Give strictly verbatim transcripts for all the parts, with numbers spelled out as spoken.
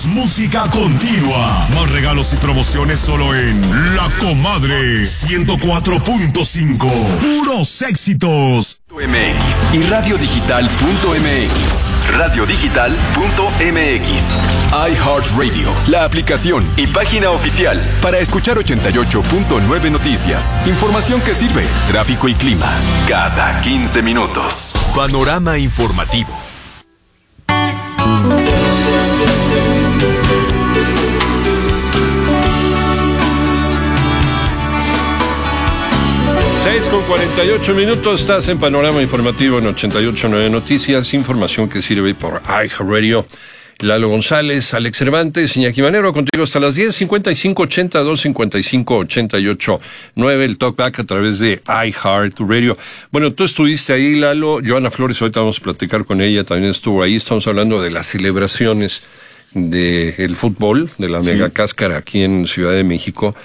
música continua. Más regalos y promociones solo en La Comadre ciento cuatro punto cinco. Puros éxitos. M X y radiodigital punto m x. radiodigital punto m x. iHeartRadio, la aplicación y página oficial para escuchar ochenta y ocho punto nueve noticias. Información que sirve, tráfico y clima. Cada quince minutos. Panorama informativo. seis con cuarenta y ocho minutos, estás en Panorama Informativo en ochenta y ocho punto nueve Noticias, información que sirve por iHeartRadio. Lalo González, Alex Cervantes, Iñaki Manero, contigo hasta las diez, cincuenta y cinco ochenta y dos, cincuenta y cinco ochenta y ocho nueve, el talkback a través de iHeartRadio. Bueno, tú estuviste ahí, Lalo. Joana Flores, ahorita vamos a platicar con ella, también estuvo ahí. Estamos hablando de las celebraciones del fútbol, de la sí. mega cáscara aquí en Ciudad de México.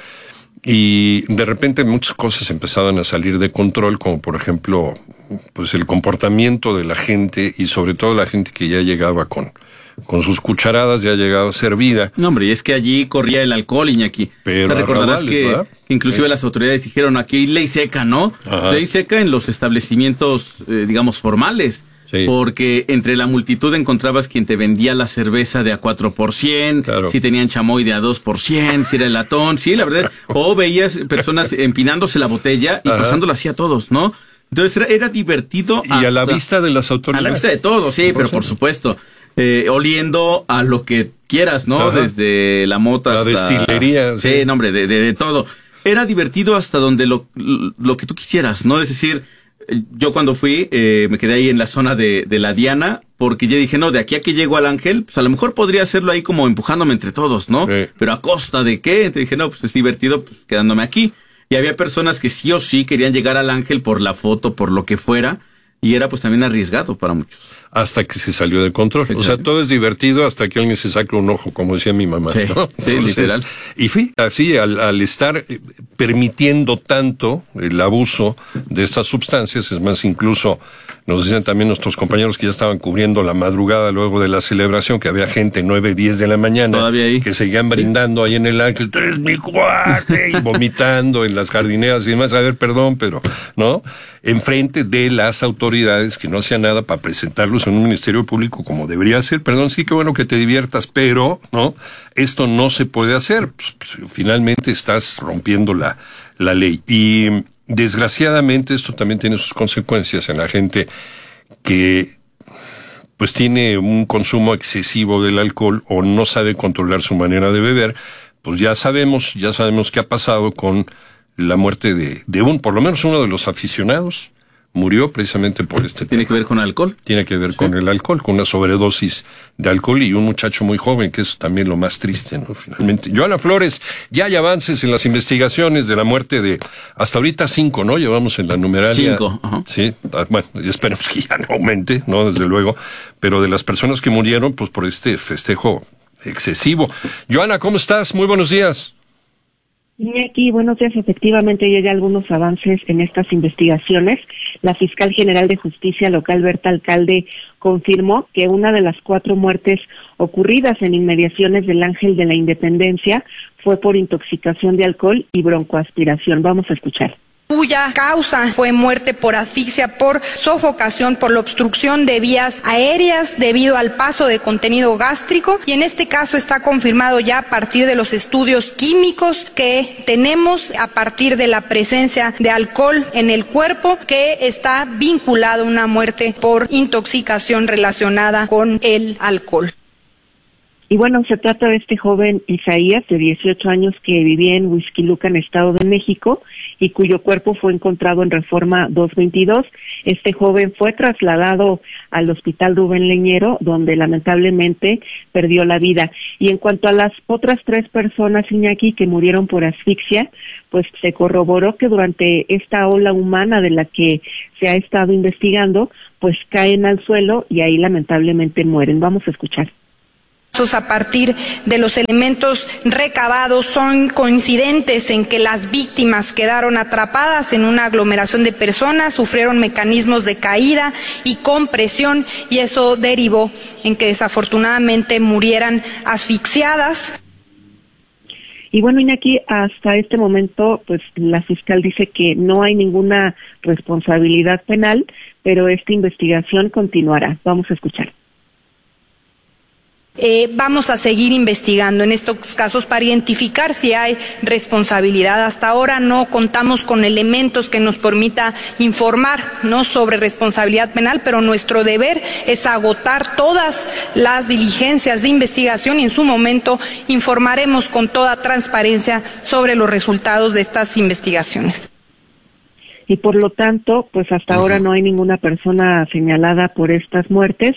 Y de repente muchas cosas empezaban a salir de control, como por ejemplo, pues el comportamiento de la gente y sobre todo la gente que ya llegaba con, con sus cucharadas, ya llegaba servida. No, hombre, y es que allí corría el alcohol, Iñaki. Pero o sea, recordarás que ¿verdad? inclusive sí. las autoridades dijeron aquí hay ley seca, ¿no? Ajá. Ley seca en los establecimientos, eh, digamos, formales. Sí. Porque entre la multitud encontrabas quien te vendía la cerveza de a cuatro por cien, claro. si tenían chamoy de a dos por cien, si era el latón, sí, la verdad. O veías personas empinándose la botella y Ajá. pasándola así a todos, ¿no? Entonces era, era divertido. Y hasta, a la vista de las autoridades. A la vista de todos, sí, pero por supuesto. Eh, oliendo a lo que quieras, ¿no? Ajá. Desde la mota hasta... La destilería. Sí, sí no, hombre, de, de, de todo. Era divertido hasta donde lo, lo que tú quisieras, ¿no? Es decir... Yo cuando fui, eh, me quedé ahí en la zona de, de la Diana, porque ya dije, no, de aquí a que llego al Ángel, pues a lo mejor podría hacerlo ahí como empujándome entre todos, ¿no? Sí. Pero ¿a costa de qué? Entonces dije, no, pues es divertido pues, quedándome aquí. Y había personas que sí o sí querían llegar al Ángel por la foto, por lo que fuera, y era pues también arriesgado para muchos. Hasta que se salió de control. Sí, o sea, todo es divertido hasta que alguien se saca un ojo, como decía mi mamá. Sí, ¿no? sí Entonces, literal. Y fui así, al, al estar permitiendo tanto el abuso de estas sustancias, es más, incluso nos dicen también nuestros compañeros que ya estaban cubriendo la madrugada luego de la celebración, que había gente nueve, diez de la mañana, todavía ahí, que seguían sí. brindando ahí en el Ángel, tú eres mi cuate, y vomitando en las jardineras y demás, a ver, perdón, pero, ¿no? Enfrente de las autoridades que no hacían nada para presentarlos en un ministerio público como debería ser. Perdón, sí, qué bueno que te diviertas, pero no, esto no se puede hacer. Pues, pues, finalmente estás rompiendo la, la ley. Y desgraciadamente esto también tiene sus consecuencias en la gente que pues tiene un consumo excesivo del alcohol o no sabe controlar su manera de beber. Pues ya sabemos, ya sabemos qué ha pasado con la muerte de, de un, por lo menos uno de los aficionados. Murió precisamente por este ¿Tiene tema. que ver con alcohol? Tiene que ver sí. con el alcohol, con una sobredosis de alcohol y un muchacho muy joven, que es también lo más triste, ¿no? Finalmente. Joana Flores, ya hay avances en las investigaciones de la muerte de, hasta ahorita cinco, ¿no? Llevamos en la numeralia. Cinco, ajá. Sí, bueno, esperemos que ya no aumente, ¿no? Desde luego, pero de las personas que murieron, pues por este festejo excesivo. Joana, ¿cómo estás? Muy buenos días. Iñaki, buenos días. Efectivamente, ya hay algunos avances en estas investigaciones. La fiscal general de Justicia Local, Berta Alcalde, confirmó que una de las cuatro muertes ocurridas en inmediaciones del Ángel de la Independencia fue por intoxicación de alcohol y broncoaspiración. Vamos a escuchar. Cuya causa fue muerte por asfixia, por sofocación, por la obstrucción de vías aéreas debido al paso de contenido gástrico, y en este caso está confirmado ya a partir de los estudios químicos que tenemos a partir de la presencia de alcohol en el cuerpo, que está vinculado a una muerte por intoxicación relacionada con el alcohol. Y bueno, se trata de este joven Isaías, de dieciocho años, que vivía en Huixquilucan, Estado de México, y cuyo cuerpo fue encontrado en Reforma doscientos veintidós. Este joven fue trasladado al Hospital Rubén Leñero, donde lamentablemente perdió la vida. Y en cuanto a las otras tres personas, Iñaki, que murieron por asfixia, pues se corroboró que durante esta ola humana de la que se ha estado investigando, pues caen al suelo y ahí lamentablemente mueren. Vamos a escuchar. A partir de los elementos recabados son coincidentes en que las víctimas quedaron atrapadas en una aglomeración de personas, sufrieron mecanismos de caída y compresión y eso derivó en que desafortunadamente murieran asfixiadas. Y bueno, Iñaki, hasta este momento, pues la fiscal dice que no hay ninguna responsabilidad penal, pero esta investigación continuará. Vamos a escuchar. Eh, vamos a seguir investigando en estos casos para identificar si hay responsabilidad. Hasta ahora no contamos con elementos que nos permita informar, ¿no?, sobre responsabilidad penal, pero nuestro deber es agotar todas las diligencias de investigación y en su momento informaremos con toda transparencia sobre los resultados de estas investigaciones. Y por lo tanto, pues hasta uh-huh. ahora no hay ninguna persona señalada por estas muertes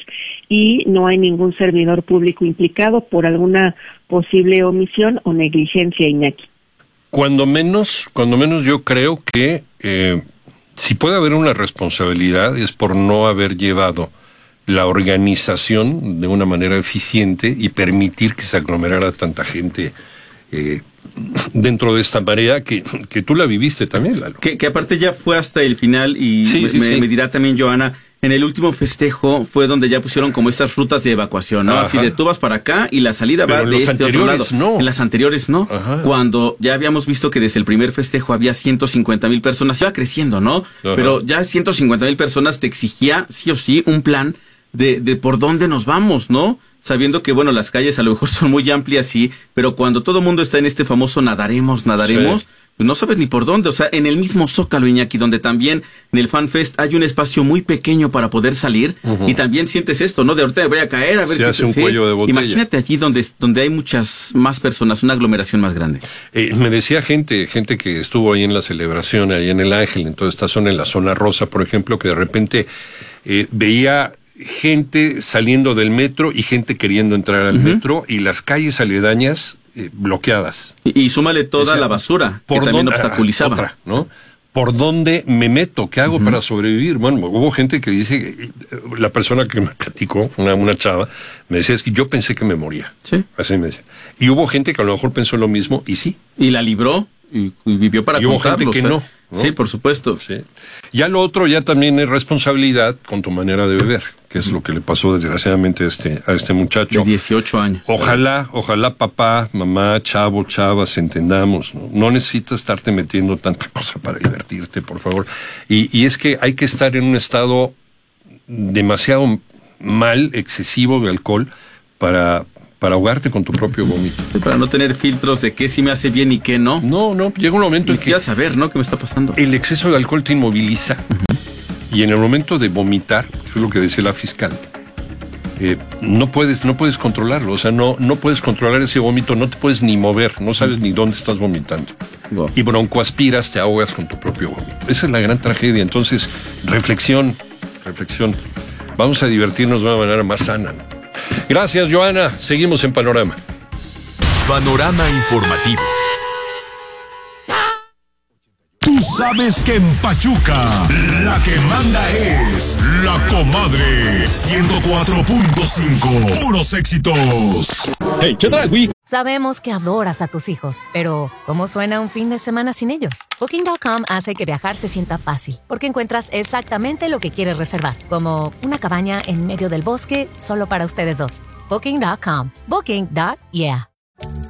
y no hay ningún servidor público implicado por alguna posible omisión o negligencia, Iñaki. Cuando menos, cuando menos yo creo que eh, si puede haber una responsabilidad es por no haber llevado la organización de una manera eficiente y permitir que se aglomerara tanta gente eh, dentro de esta marea que, que tú la viviste también, Lalo. Que, que aparte ya fue hasta el final y sí, me, sí, me, sí. me dirá también Joana, en el último festejo fue donde ya pusieron como estas rutas de evacuación, ¿no? Ajá. Así de tú vas para acá y la salida Pero va en de los este otro lado. anteriores no. En las anteriores no. Ajá. Cuando ya habíamos visto que desde el primer festejo había ciento cincuenta mil personas, iba creciendo, ¿no? Ajá. Pero ya ciento cincuenta mil personas te exigía sí o sí un plan de, de por dónde nos vamos, ¿no? Sabiendo que, bueno, las calles a lo mejor son muy amplias, sí, pero cuando todo el mundo está en este famoso nadaremos, nadaremos, sí. pues no sabes ni por dónde. O sea, en el mismo Zócalo, Iñaki, donde también en el FanFest hay un espacio muy pequeño para poder salir, uh-huh. y también sientes esto, ¿no? De ahorita me voy a caer, a ver Se qué hace se un hace. cuello de botella. Imagínate allí donde, donde hay muchas más personas, una aglomeración más grande. Eh, me decía gente, gente que estuvo ahí en la celebración, ahí en el Ángel, en toda esta zona, en la zona rosa, por ejemplo, que de repente eh, veía gente saliendo del metro y gente queriendo entrar al uh-huh. metro y las calles aledañas eh, bloqueadas. Y, y súmale toda Decía, la basura que también dónde, obstaculizaba. Otra, ¿no? ¿Por dónde me meto? ¿Qué hago uh-huh. para sobrevivir? Bueno, hubo gente que dice, la persona que me platicó, una, una chava, me decía, es que yo pensé que me moría. Sí. Así me decía. Y hubo gente que a lo mejor pensó lo mismo y sí. Y la libró. Y, y vivió para y hubo contarlo, gente que o sea, no, no. Sí, por supuesto. Sí. Ya lo otro ya también es responsabilidad con tu manera de beber, que es lo que le pasó desgraciadamente a este, a este muchacho. De dieciocho años. Ojalá, ojalá papá, mamá, chavo, chavas, entendamos, ¿no? No necesitas estarte metiendo tanta cosa para divertirte, por favor. Y, y es que hay que estar en un estado demasiado mal, excesivo de alcohol para... para ahogarte con tu propio vómito. Sí, para no tener filtros de qué sí me hace bien y qué no. No, no, llega un momento Ni en que... Ni saber, ¿no? ¿Qué me está pasando? El exceso de alcohol te inmoviliza. Uh-huh. Y en el momento de vomitar, fue lo que decía la fiscal, eh, no puedes no puedes controlarlo. O sea, no, no puedes controlar ese vómito, no te puedes ni mover, no sabes ni dónde estás vomitando. Wow. Y broncoaspiras, te ahogas con tu propio vómito. Esa es la gran tragedia. Entonces, reflexión, reflexión. Vamos a divertirnos de una manera más sana, ¿no? Gracias, Joana. Seguimos en Panorama. Panorama informativo. Tú sabes que en Pachuca la que manda es La Comadre ciento cuatro punto cinco. Puros éxitos. Hey, Chedragui. Sabemos que adoras a tus hijos, pero ¿cómo suena un fin de semana sin ellos? Booking punto com hace que viajar se sienta fácil, porque encuentras exactamente lo que quieres reservar, como una cabaña en medio del bosque solo para ustedes dos. Booking punto com. Booking. Yeah.